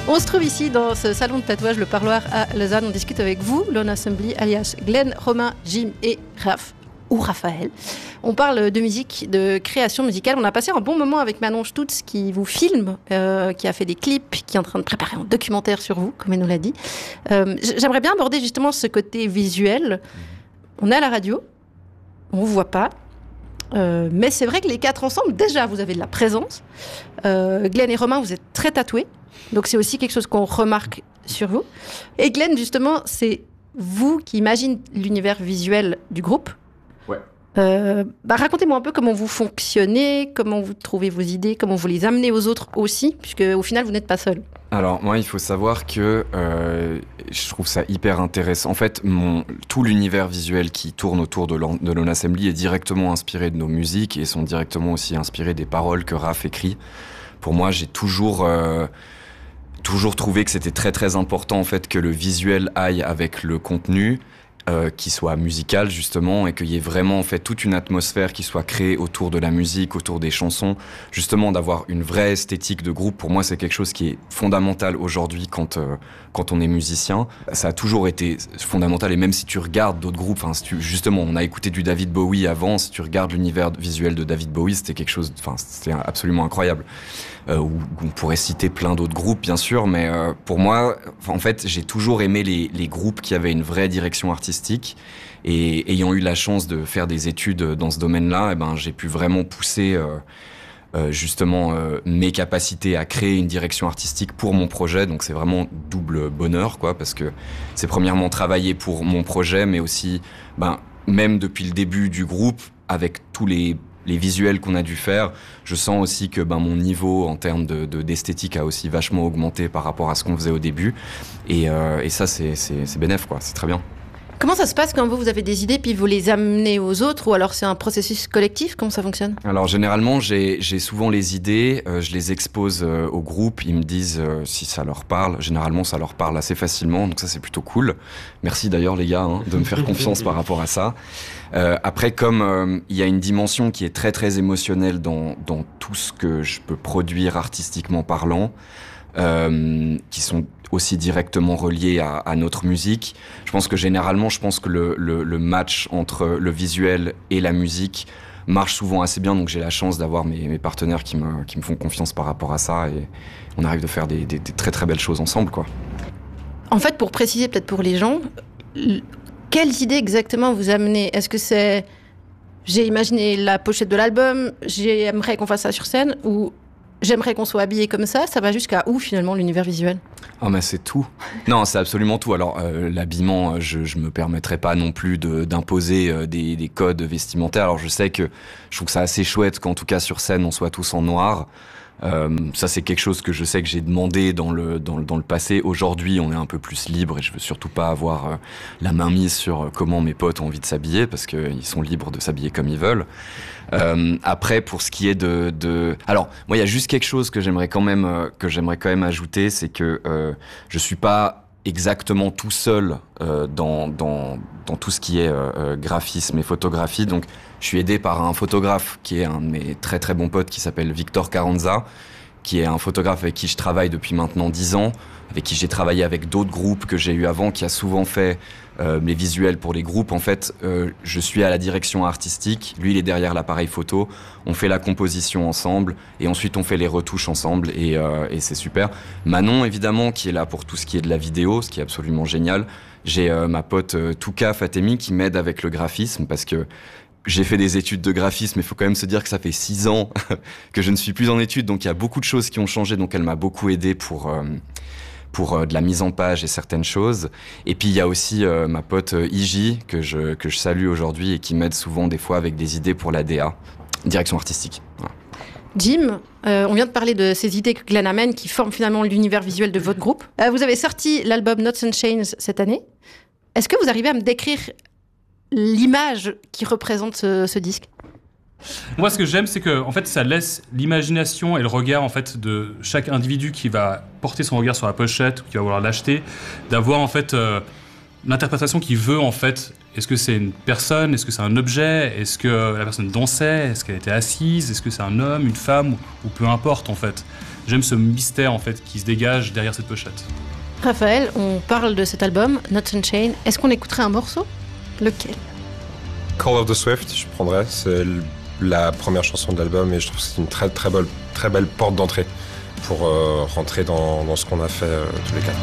On se trouve ici dans ce salon de tatouage, le Parloir à Lausanne. On discute avec vous, Lone Assembly, alias Glenn, Romain, Jim et Raph, ou Raphaël. On parle de musique, de création musicale. On a passé un bon moment avec Manon Stutz qui vous filme, qui a fait des clips, qui est en train de préparer un documentaire sur vous, comme elle nous l'a dit. J'aimerais bien aborder justement ce côté visuel. On est à la radio, on ne vous voit pas. Mais c'est vrai que les quatre ensemble, déjà, vous avez de la présence. Glenn et Romain, vous êtes très tatoués. Donc c'est aussi quelque chose qu'on remarque sur vous. Et Glenn, justement, c'est vous qui imaginez l'univers visuel du groupe. Ouais. Racontez-moi un peu comment vous fonctionnez, comment vous trouvez vos idées, comment vous les amenez aux autres aussi, puisque au final, vous n'êtes pas seul. Alors moi, il faut savoir que je trouve ça hyper intéressant. En fait, tout l'univers visuel qui tourne autour de Lone Assembly est directement inspiré de nos musiques et sont directement aussi inspirés des paroles que Raph écrit. Pour moi, j'ai toujours trouvé que c'était très très important en fait que le visuel aille avec le contenu, qui soit musical justement, et qu'il y ait vraiment en fait toute une atmosphère qui soit créée autour de la musique, autour des chansons, justement d'avoir une vraie esthétique de groupe. Pour moi, c'est quelque chose qui est fondamental aujourd'hui quand on est musicien. Ça a toujours été fondamental, et même si tu regardes d'autres groupes, justement, on a écouté du David Bowie avant, si tu regardes l'univers visuel de David Bowie, c'était quelque chose, c'était absolument incroyable. On pourrait citer plein d'autres groupes, bien sûr, mais pour moi, en fait, j'ai toujours aimé les groupes qui avaient une vraie direction artistique. Et ayant eu la chance de faire des études dans ce domaine-là, j'ai pu vraiment pousser justement mes capacités à créer une direction artistique pour mon projet. Donc c'est vraiment double bonheur, quoi, parce que c'est premièrement travailler pour mon projet, mais aussi, même depuis le début du groupe, avec tous les visuels qu'on a dû faire, je sens aussi que mon niveau en termes d'esthétique a aussi vachement augmenté par rapport à ce qu'on faisait au début. Et ça, c'est bénef, quoi. C'est très bien. Comment ça se passe quand vous avez des idées puis vous les amenez aux autres, ou alors c'est un processus collectif? Comment ça fonctionne? Alors généralement, j'ai souvent les idées, je les expose au groupe, ils me disent si ça leur parle. Généralement, ça leur parle assez facilement, donc ça c'est plutôt cool. Merci d'ailleurs les gars de me faire confiance par rapport à ça. Après, comme il y a une dimension qui est très très émotionnelle dans tout ce que je peux produire artistiquement parlant, qui sont aussi directement reliés à notre musique. Je pense que généralement, le match entre le visuel et la musique marche souvent assez bien, donc j'ai la chance d'avoir mes partenaires qui me font confiance par rapport à ça, et on arrive de faire des très très belles choses ensemble, quoi. En fait, pour préciser peut-être pour les gens, quelles idées exactement vous amenez? Est-ce que c'est j'ai imaginé la pochette de l'album, j'aimerais qu'on fasse ça sur scène, ou j'aimerais qu'on soit habillé comme ça va jusqu'à où finalement l'univers visuel? C'est tout. Non, c'est absolument tout. Alors l'habillement, je me permettrai pas non plus d'imposer des codes vestimentaires. Alors je sais que je trouve que c'est assez chouette qu'en tout cas sur scène on soit tous en noir. Ça c'est quelque chose que je sais que j'ai demandé dans le passé. Aujourd'hui on est un peu plus libre et je veux surtout pas avoir la main mise sur comment mes potes ont envie de s'habiller, parce qu'ils sont libres de s'habiller comme ils veulent. Après, pour ce qui est alors moi il y a juste quelque chose que j'aimerais quand même ajouter, c'est que je suis pas exactement tout seul dans tout ce qui est graphisme et photographie. Donc je suis aidé par un photographe qui est un de mes très très bons potes, qui s'appelle Victor Carranza, qui est un photographe avec qui je travaille depuis maintenant 10 ans, avec qui j'ai travaillé avec d'autres groupes que j'ai eu avant, qui a souvent fait les visuels pour les groupes. En fait, je suis à la direction artistique, lui il est derrière l'appareil photo, on fait la composition ensemble, et ensuite on fait les retouches ensemble, et c'est super. Manon, évidemment, qui est là pour tout ce qui est de la vidéo, ce qui est absolument génial. J'ai ma pote Touka Fatemi qui m'aide avec le graphisme, parce que j'ai fait des études de graphisme, mais il faut quand même se dire que ça fait 6 ans que je ne suis plus en études, donc il y a beaucoup de choses qui ont changé, donc elle m'a beaucoup aidé pour de la mise en page et certaines choses. Et puis il y a aussi ma pote Iji, que je salue aujourd'hui, et qui m'aide souvent des fois avec des idées pour la DA, direction artistique. Voilà. Jim, on vient de parler de ces idées que Glenn amène, qui forment finalement l'univers visuel de votre groupe. Vous avez sorti l'album Knots and Chains cette année. Est-ce que vous arrivez à me décrire l'image qui représente ce disque? Moi, ce que j'aime, c'est que en fait, ça laisse l'imagination et le regard en fait de chaque individu qui va porter son regard sur la pochette ou qui va vouloir l'acheter, d'avoir en fait l'interprétation qu'il veut en fait. Est-ce que c'est une personne? Est-ce que c'est un objet? Est-ce que la personne dansait? Est-ce qu'elle était assise? Est-ce que c'est un homme, une femme, ou peu importe en fait. j'aime ce mystère en fait qui se dégage derrière cette pochette. Raphaël, on parle de cet album, Not Unchained. Est-ce qu'on écouterait un morceau? Lequel? Call of the Swift, je prendrais. C'est la première chanson de l'album et je trouve que c'est une très belle porte d'entrée pour rentrer dans ce qu'on a fait tous les quatre.